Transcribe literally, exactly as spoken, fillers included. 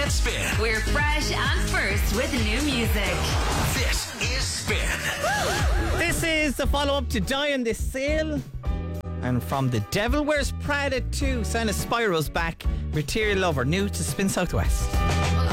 Spin. We're fresh and first with new music. This is Spin. This is the follow-up to Die on This Sale. And from The Devil Wears Prada two, Sana Spyro's back. Material Lover, new to Spin Southwest.